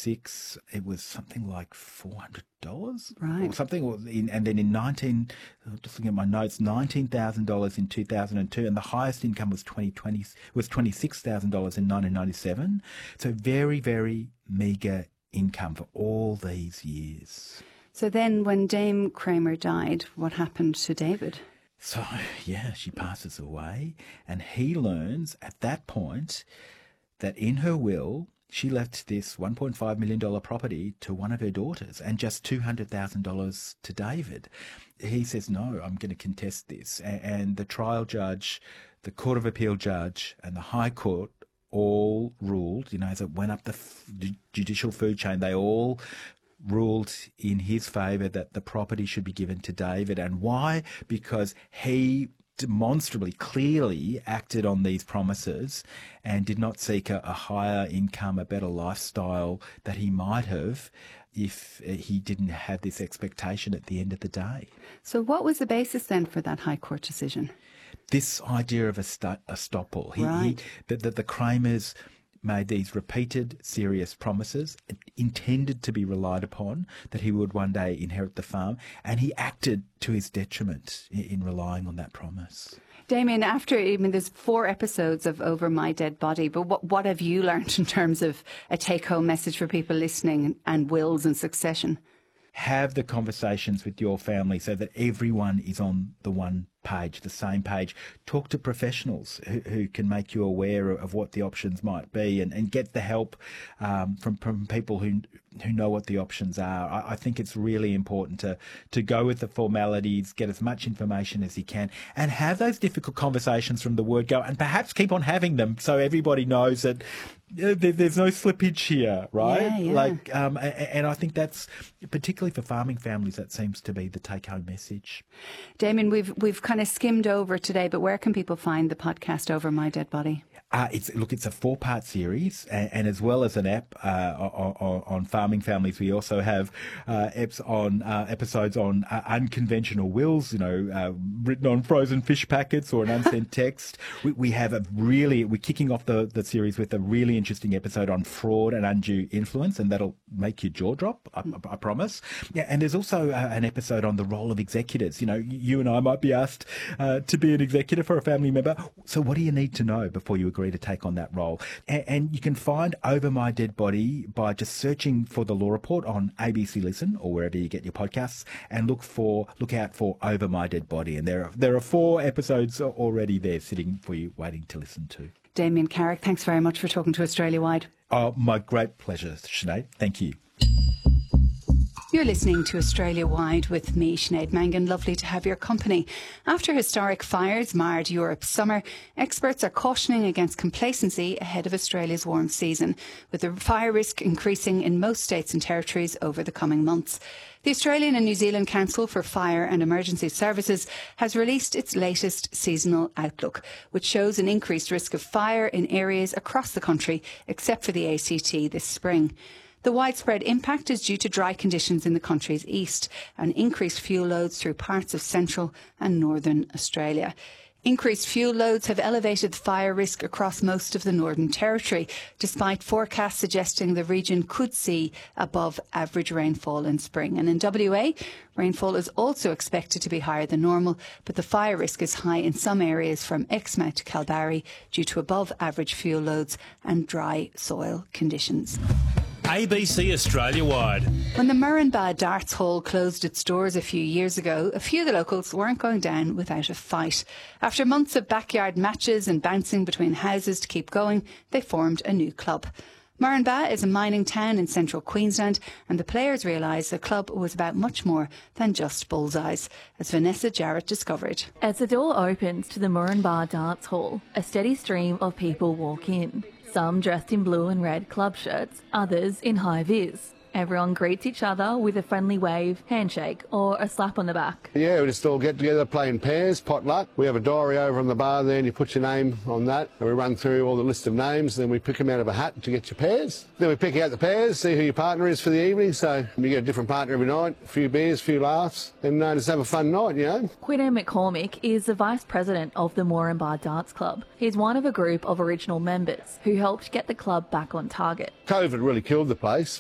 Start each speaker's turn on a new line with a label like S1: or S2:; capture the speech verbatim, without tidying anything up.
S1: ninety-six, it was something like four hundred dollars
S2: right.
S1: or something. Or in, and then in nineteen, just looking at my notes, nineteen thousand dollars in two thousand two, and the highest income was twenty twenty was twenty-six thousand dollars in nineteen ninety-seven. So very, very meagre income for all these years.
S2: So then when Dame Kramer died, what happened to David?
S1: So, yeah, she passes away, and he learns at that point that in her will, she left this one point five million dollars property to one of her daughters and just two hundred thousand dollars to David. He says, no, I'm going to contest this. And the trial judge, the Court of Appeal judge, and the High Court all ruled, you know, as it went up the judicial food chain, they all ruled in his favour that the property should be given to David. And why? Because he demonstrably, clearly acted on these promises and did not seek a, a higher income, a better lifestyle that he might have if he didn't have this expectation at the end of the day.
S2: So what was the basis then for that High Court decision?
S1: This idea of a st- estoppel. He,
S2: right.
S1: he, that the, the Kramers made these repeated serious promises intended to be relied upon, that he would one day inherit the farm, and he acted to his detriment in, in relying on that promise.
S2: Damien, after, I mean, there's four episodes of Over My Dead Body, but what, what have you learned in terms of a take-home message for people listening and wills and succession?
S1: Have the conversations with your family so that everyone is on the one page, the same page. Talk to professionals who, who can make you aware of what the options might be, and, and get the help um, from, from people who who know what the options are. I, I think it's really important to, to go with the formalities, get as much information as you can, and have those difficult conversations from the word go, and perhaps keep on having them so everybody knows that uh, there, there's no slippage here, right?
S2: Yeah, yeah.
S1: Like, um, and, and I think that's, particularly for farming families, that seems to be the take-home message.
S2: Damien, we've we've kind of skimmed over today, but where can people find the podcast Over My Dead Body?
S1: Uh, it's look, it's a four-part series, and, and as well as an app uh, on, on farming families, we also have uh, apps on uh, episodes on uh, unconventional wills, you know, uh, written on frozen fish packets or an unsent text. We, we have a really, we're kicking off the, the series with a really interesting episode on fraud and undue influence, and that'll make your jaw drop, I, I promise. Yeah, and there's also uh, an episode on the role of executors. You know, you and I might be asked uh, to be an executor for a family member. So what do you need to know before you agree to take on that role? And, and you can find Over My Dead Body by just searching for The Law Report on A B C Listen or wherever you get your podcasts, and look for look out for Over My Dead Body. And there are, there are four episodes already there sitting for you waiting to listen to.
S2: Damien Carrick, thanks very much for talking to Australia Wide.
S1: Oh, my great pleasure, Sinead. Thank you.
S2: You're listening to Australia Wide with me, Sinead Mangan. Lovely to have your company. After historic fires marred Europe's summer, experts are cautioning against complacency ahead of Australia's warm season, with the fire risk increasing in most states and territories over the coming months. The Australian and New Zealand Council for Fire and Emergency Services has released its latest seasonal outlook, which shows an increased risk of fire in areas across the country, except for the A C T this spring. The widespread impact is due to dry conditions in the country's east and increased fuel loads through parts of central and northern Australia. Increased fuel loads have elevated fire risk across most of the Northern Territory, despite forecasts suggesting the region could see above average rainfall in spring. And in W A, rainfall is also expected to be higher than normal, but the fire risk is high in some areas from Exmouth to Kalbarri due to above average fuel loads and dry soil conditions.
S3: A B C Australia Wide.
S2: When the Murrumba Darts Hall closed its doors a few years ago, a few of the locals weren't going down without a fight. After months of backyard matches and bouncing between houses to keep going, they formed a new club. Murrumba is a mining town in central Queensland, and the players realised the club was about much more than just bullseyes, as Vanessa Jarrett discovered.
S4: As the door opens to the Murrumba Darts Hall, a steady stream of people walk in. Some dressed in blue and red club shirts, others in high-vis. Everyone greets each other with a friendly wave, handshake or a slap on the back.
S5: Yeah, we just all get together, play in pairs, potluck. We have a diary over on the bar there and you put your name on that, and we run through all the list of names, then we pick them out of a hat to get your pairs. Then we pick out the pairs, see who your partner is for the evening, so you get a different partner every night, a few beers, a few laughs, and uh, just have a fun night, you know.
S4: Quinn McCormick is the Vice President of the Murrumba Darts Club. He's one of a group of original members who helped get the club back on target.
S5: COVID really killed the place.